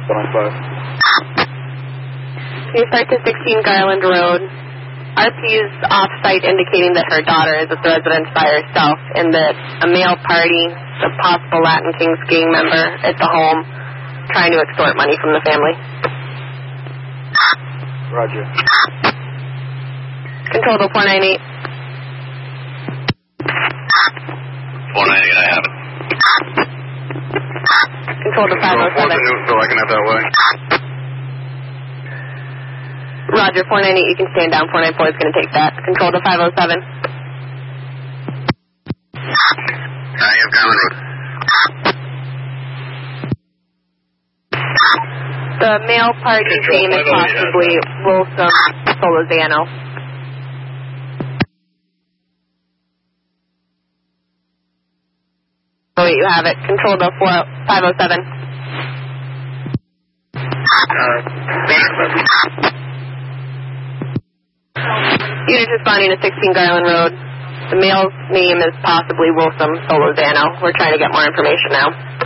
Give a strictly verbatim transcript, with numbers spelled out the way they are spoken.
seven five. Can you start to sixteen Garland Road? R P is off-site indicating that her daughter is at the residence by herself and that a male party, a possible Latin Kings gang member at the home, trying to extort money from the family. Roger. Control to four nine eight. four nine eight, I have it. Control to five oh seven. So I can have that way. Roger, four nine eight, you can stand down. four nine four is going to take that. Control to five oh seven. I have Garland Road. The male party's Control name is possibly Wilson Solozano. Oh, wait, you have it. Control to five oh seven. Unit responding to sixteen Garland Road. The male's name is possibly Wilson Solozano. We're trying to get more information now.